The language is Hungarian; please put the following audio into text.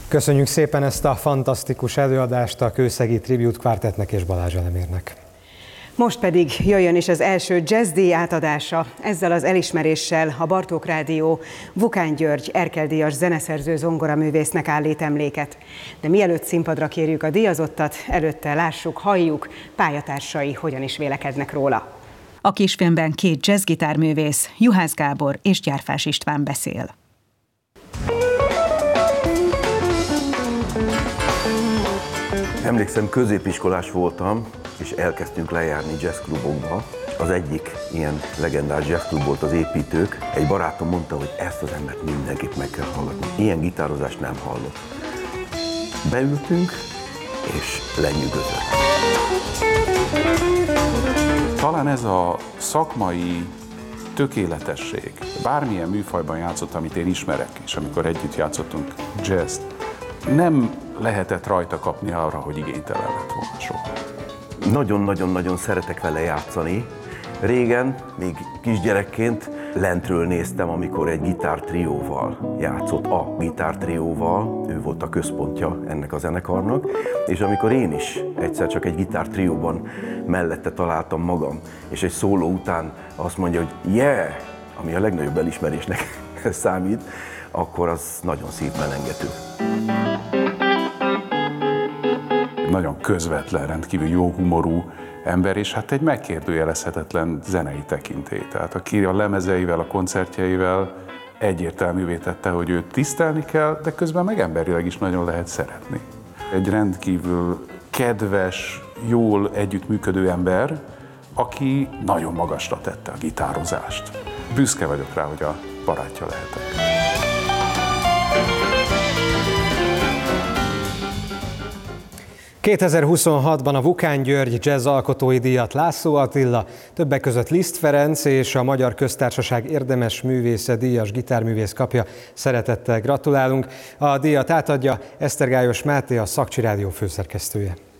Köszönjük szépen ezt a fantasztikus előadást a Kőszegi Tribute Quartetnek és Balázs Elemérnek. Most pedig jöjjön is az első jazzdíj átadása. Ezzel az elismeréssel a Bartók Rádió Vukán György Erkel-díjas zeneszerző zongoraművésznek állít emléket. De mielőtt színpadra kérjük a díjazottat, előtte lássuk, halljuk, pályatársai hogyan is vélekednek róla. A kisfilmben két jazzgitárművész, Juhász Gábor és Gyárfás István beszél. Emlékszem, középiskolás voltam, és elkezdtünk lejárni jazzklubokba. Az egyik ilyen legendás jazzklub volt az Építők. Egy barátom mondta, hogy ezt az embert mindenképp meg kell hallgatni. Ilyen gitározást nem hallott. Beültünk, és lenyűgözött. Talán ez a szakmai tökéletesség. Bármilyen műfajban játszott, amit én ismerek, és amikor együtt játszottunk jazzt, nem lehetett rajta kapni arra, hogy igénytelen lett volna soha. Nagyon-nagyon-nagyon szeretek vele játszani. Régen, még kisgyerekként lentről néztem, amikor egy gitártrióval játszott, a gitártrióval, ő volt a központja ennek a zenekarnak, és amikor én is egyszer csak egy gitártrióban mellette találtam magam, és egy szóló után azt mondja, hogy yeah, ami a legnagyobb elismerésnek számít, akkor az nagyon szívmelengető. Nagyon közvetlen, rendkívül jó humorú ember, és hát egy megkérdőjelezhetetlen zenei tekintély. Tehát aki a lemezeivel, a koncertjeivel egyértelművé tette, hogy őt tisztelni kell, de közben meg emberileg is nagyon lehet szeretni. Egy rendkívül kedves, jól együttműködő ember, aki nagyon magasra tette a gitározást. Büszke vagyok rá, hogy a barátja lehetek. ...2026-ban a Vukán György Jazz Alkotói Díjat László Attila, többek között Liszt Ferenc és a Magyar Köztársaság érdemes művésze díjas gitárművész kapja. Szeretettel gratulálunk. A díjat átadja Esztergályos Máté, a Szakcsi Rádió főszerkesztője.